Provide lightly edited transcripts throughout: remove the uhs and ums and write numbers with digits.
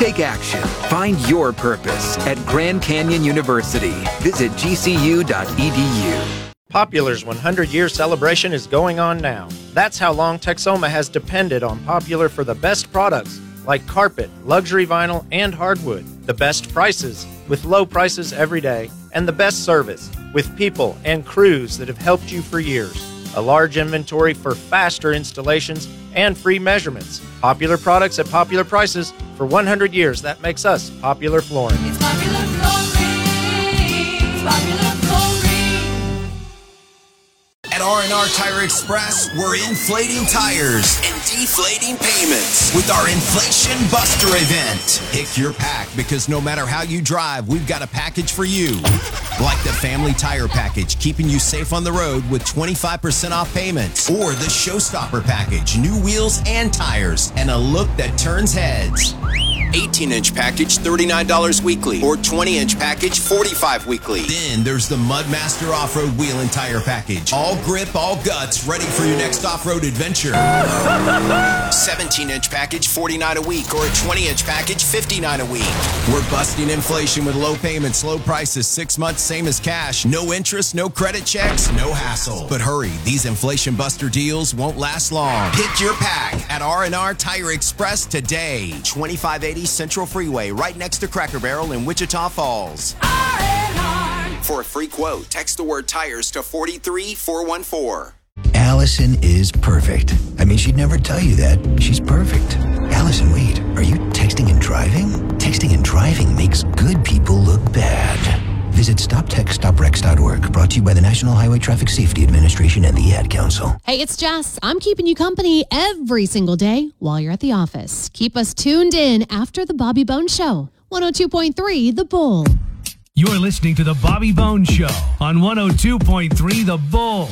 Take action. Find your purpose at Grand Canyon University. Visit gcu.edu. Popular's 100-year celebration is going on now. That's how long Texoma has depended on Popular for the best products like carpet, luxury vinyl, and hardwood. The best prices with low prices every day. And the best service with people and crews that have helped you for years. A large inventory for faster installations and free measurements. Popular products at popular prices for 100 years. That makes us Popular Flooring. It's Popular Flooring. It's Popular Flooring. At R&R Tire Express, we're inflating tires and deflating payments with our Inflation Buster event. Pick your pack because no matter how you drive, we've got a package for you. Like the Family Tire Package, keeping you safe on the road with 25% off payments. Or the Showstopper Package, new wheels and tires, and a look that turns heads. 18-inch package, $39 weekly, or 20-inch package, $45 weekly. Then there's the Mudmaster Off-Road Wheel and Tire Package. All grip, all guts, ready for your next off-road adventure. 17-inch package, $49 a week, or a 20-inch package, $59 a week. We're busting inflation with low payments, low prices, 6 months, same as cash. No interest, no credit checks, no hassle. But hurry, these Inflation Buster deals won't last long. Pick your pack at R&R Tire Express today. 2580 Central Freeway, right next to Cracker Barrel in Wichita Falls. R&R. For a free quote, text the word tires to 43414. Allison is perfect. I mean, she'd never tell you that. She's perfect. Allison, wait, are you texting and driving? Texting and driving makes good people look bad. Visit StopTextStopWrecks.org, brought to you by the National Highway Traffic Safety Administration and the Ad Council. Hey, it's Jess. I'm keeping you company every single day while you're at the office. Keep us tuned in after the Bobby Bones Show. 102.3 The Bull. You're listening to the Bobby Bones Show on 102.3 The Bull.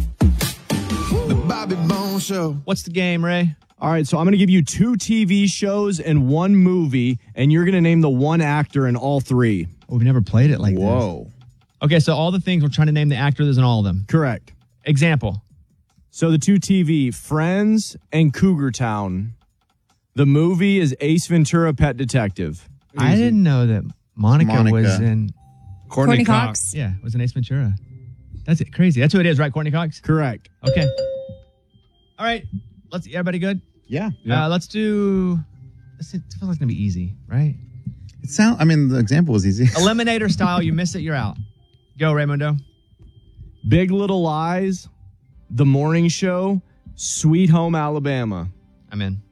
The Bobby Bones Show. What's the game, Ray? All right, so I'm going to give you 2 TV shows and 1 movie, and you're going to name the one actor in all 3. Oh, we've never played it like this. Whoa. Okay, so all the things, we're trying to name the actor that's in all of them. Correct. Example. So the 2 TV, Friends and Cougar Town. The movie is Ace Ventura, Pet Detective. Easy. I didn't know that Monica was in... Courtney Cox. Yeah, was in Ace Ventura. That's it. Crazy. That's who it is, right? Courtney Cox? Correct. Okay. All right. Everybody good? Yeah. Let's do... It feels like it's going to be easy, right? The example was easy. Eliminator style. You miss it, you're out. Go, Raymundo. Big Little Lies, The Morning Show, Sweet Home Alabama. I'm in.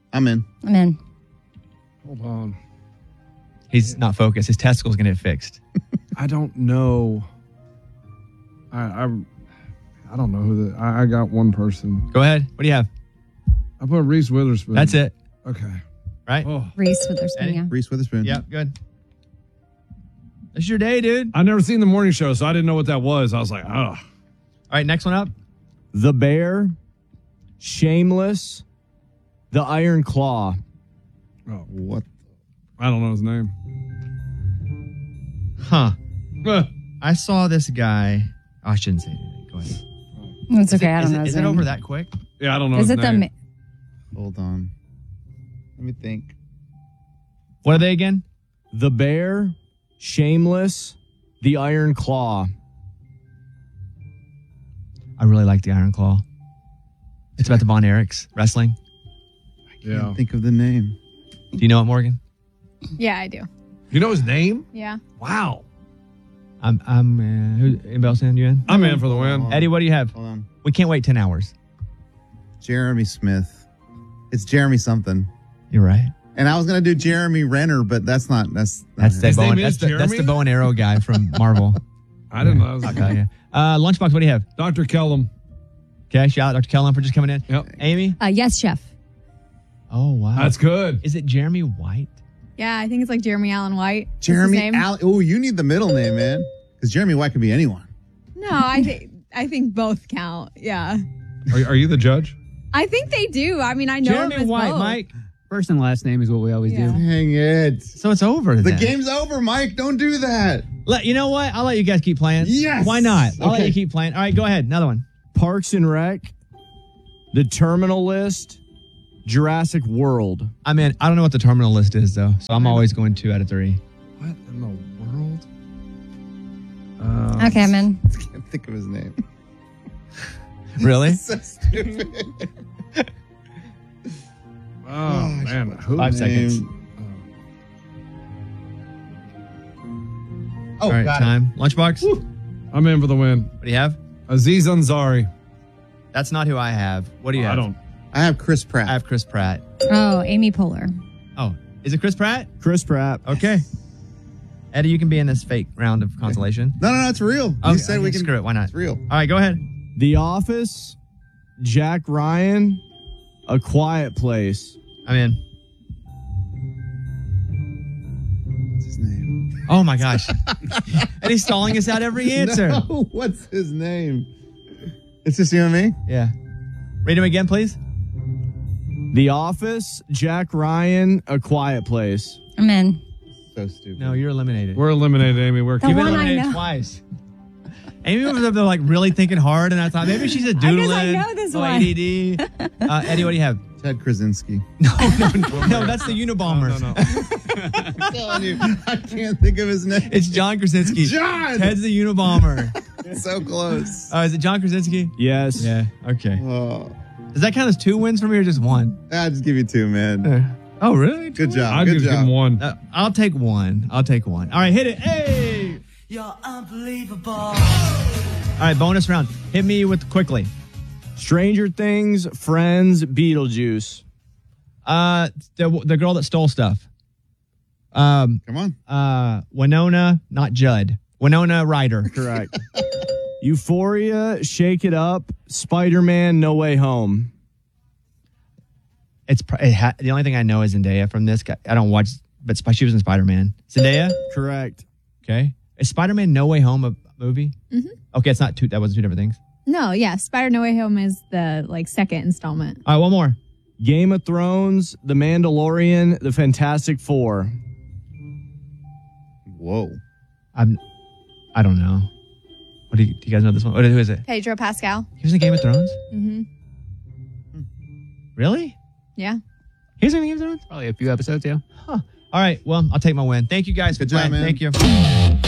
Hold on. He's not focused. His testicle's going to get fixed. I don't know. I don't know who I got one person. Go ahead. What do you have? I put Reese Witherspoon. That's it. Okay. Right? Oh. Reese Witherspoon, yeah. Reese Witherspoon. Yep, good. That's your day, dude. I've never seen The Morning Show, so I didn't know what that was. I was like, oh. All right, next one up. The Bear, Shameless, The Iron Claw. Oh, what? I don't know his name. Huh. I saw this guy. Oh, I shouldn't say anything. Go ahead. It's okay. I don't know his name. Is it over that quick? Yeah, I don't know Is his it name. Hold on. Let me think. What are they again? The Bear, Shameless, The Iron Claw. I really like The Iron Claw. It's about the Von Erichs wrestling. I can't think of the name. Do you know it, Morgan? Yeah, I do. You know his name? Yeah. Wow. Anybody else in? You in? I'm in for the win. Eddie, what do you have? Hold on. We can't wait 10 hours. Jeremy Smith. It's Jeremy something. You're right. And I was going to do Jeremy Renner, but that's not. That's the bow and arrow guy from Marvel. I didn't know. Okay, yeah. Lunchbox, what do you have? Dr. Kellum. Okay, shout out Dr. Kellum for just coming in. Yep. Amy? Yes, Chef. Oh, wow. That's good. Is it Jeremy White? Yeah, I think it's like Jeremy Allen White. Jeremy Allen. Oh, you need the middle name, man. Because Jeremy White could be anyone. No, I think both count. Yeah. Are you the judge? I think they do. I mean, I know Jeremy him as White, both. Mike. First and last name is what we always do. Dang it. So it's over The then. game's over, Mike. Don't do that. You know what? I'll let you guys keep playing. Yes. Why not? I'll let Okay. you keep playing. All right, go ahead. Another one. Parks and Rec, The Terminal List, Jurassic World. I mean, I don't know what the terminal list is, though. So I'm always going 2 out of 3. What in the world? Okay, I'm in. I can't think of his name. Really? So stupid. Oh, man. Who 5 seconds. All right, time. Lunchbox? Woo. I'm in for the win. What do you have? Aziz Ansari. That's not who I have. What do you have? I have Chris Pratt. I have Chris Pratt. Oh, Amy Poehler. Oh, is it Chris Pratt? Chris Pratt. Okay. Eddie, you can be in this fake round of consolation. No, it's real. Oh, You said we can. screw it. Why not? It's real. All right, go ahead. The Office, Jack Ryan, A Quiet Place. I'm in. What's his name? Oh my gosh. And he's stalling us out every answer. No, what's his name? It's just you and me? Yeah. Read him again, please. The Office, Jack Ryan, A Quiet Place. I'm in. So stupid. No, you're eliminated. We're eliminated, Amy. We're The You've been one I eliminated know. twice. Amy was up there like really thinking hard, and I thought maybe she's a doodling. I know this or one. ADD. Eddie, what do you have? Ted Krasinski. No, that's the Unabomers. No. I'm telling you, I can't think of his name. It's John Krasinski. John! Ted's the Unabomber. So close. Is it John Krasinski? Yes. Yeah. Okay. Oh, Does that count as 2 wins for me or just 1? I'll just give you 2, man. Oh, really? Good job. I'll Good give job. him 1. I'll take 1. All right, hit it. Hey! You're unbelievable. All right, bonus round. Hit me with quickly. Stranger Things, Friends, Beetlejuice. The girl that stole stuff. Come on. Winona, not Judd. Winona Ryder. Correct. Euphoria, Shake It Up, Spider-Man, No Way Home. The only thing I know is Zendaya from this. I don't watch, but she was in Spider-Man. Zendaya? Correct. Okay. Is Spider-Man No Way Home a movie? Mm-hmm. Okay, it's not two. That wasn't 2 different things. No, yeah. Spider No Way Home is the second installment. All right, one more. Game of Thrones, The Mandalorian, The Fantastic Four. Whoa. I don't know. What do you guys know this one? Who is it? Pedro Pascal. He was in Game of Thrones? Mm-hmm. Really? Yeah. He was in Game of Thrones? Probably a few episodes, yeah. Huh. All right, well, I'll take my win. Thank you guys for Good job, playing. man. Thank you.